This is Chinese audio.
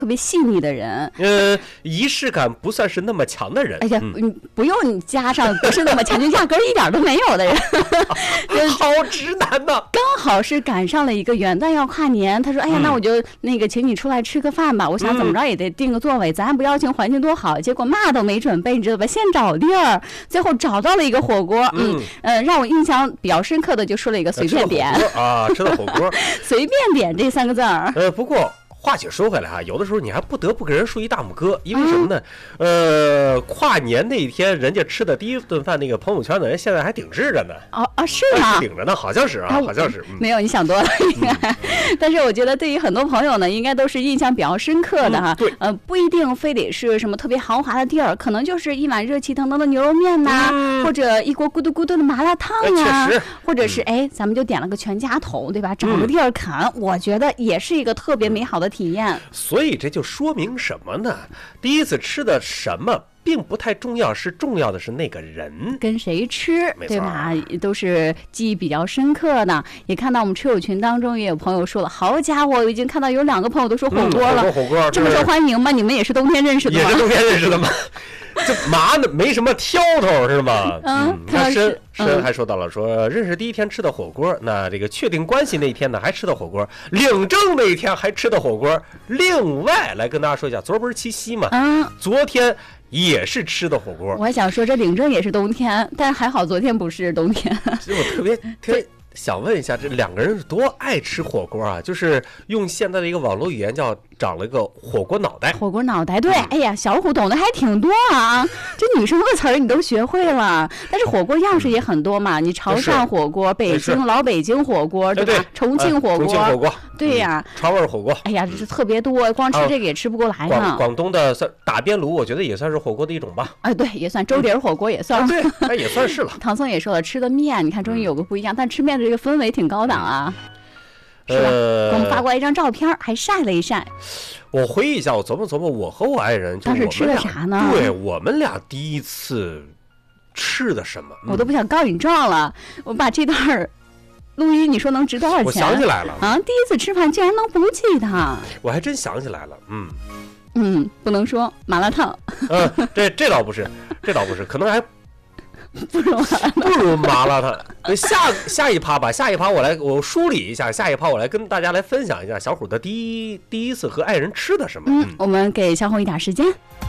特别细腻的人， 仪式感不算是那么强的人。 哎呀，不用你加上不是那么强，就压根儿一点都没有的人， 好直男呐！ 刚好是赶上了一个元旦要跨年，他说：“哎呀，那我就那个请你出来吃个饭吧。我想怎么着也得订个座位，咱不邀请，环境多好。结果嘛都没准备，你知道吧？先找地儿，最后找到了一个火锅，让我印象比较深刻的就说了一个随便点啊，吃的火锅， 随便点这3个字儿。 不过。话且说回来哈，有的时候你还不得不给人竖一大拇哥，因为什么呢？跨年那一天，人家吃的第一顿饭，那个朋友圈的人现在还顶置着呢。 是吗？ 顶着呢，好像是啊，好像是。 没有，你想多了应该。但是我觉得对于很多朋友呢，应该都是印象比较深刻的哈。 对。 不一定非得是什么特别豪华的地儿，可能就是一碗热气腾腾的牛肉面呐，或者一锅咕嘟咕嘟的麻辣烫啊，或者是咱们就点了个全家桶，对吧？找个地儿啃，我觉得也是一个特别美好的体验。 所以这就说明什么呢？第一次吃的什么并不太重要，是重要的是那个人跟谁吃，对吧？都是记忆比较深刻的。也看到我们车友群当中也有朋友说了，好家伙，我已经看到有2个朋友都说火锅了， 火锅这么受欢迎吗？你们也是冬天认识的吗？ 也是冬天认识的吗？这麻的没什么挑头是吗？他申还说到了，说认识第一天吃的火锅，那这个确定关系那一天呢还吃的火锅，领证那一天还吃的火锅。另外来跟大家说一下，昨儿不是七夕嘛？昨天也是吃的火锅。 我还想说这领证也是冬天，但是还好昨天不是冬天。 其实我特别想问一下，这2个人是多爱吃火锅啊？就是用现在的一个网络语言叫长了个火锅脑袋。 火锅脑袋，对，哎呀，小虎懂得还挺多啊，这女生的词儿你都学会了。但是火锅样式也很多嘛，你潮汕火锅、北京老北京火锅，对吧？重庆火锅，对呀， 川味火锅。 哎呀，这是特别多，光吃这个也吃不过来呢。 广东的打边炉，我觉得也算是火锅的一种吧。 对，也算粥底火锅也算。 对，那也算是了。 唐僧也说了，吃的面，你看终于有个不一样，但吃面的这个氛围挺高档啊。是吧？给我们发过来一张照片，还晒了一晒。 我回忆一下，我琢磨，我和我爱人， 当时吃的啥呢？ 对，我们俩第一次吃的什么？ 我都不想告你状了，我把这段录音，你说能值多少钱？ 我想起来了啊！第一次吃饭竟然能不记得， 我还真想起来了。 不能说麻辣烫。 这倒不是，可能还。 不如麻辣烫。下一趴吧，下一趴我梳理一下，下一趴我来跟大家来分享一下小虎的第一次和爱人吃的什么。 我们给小虎一点时间。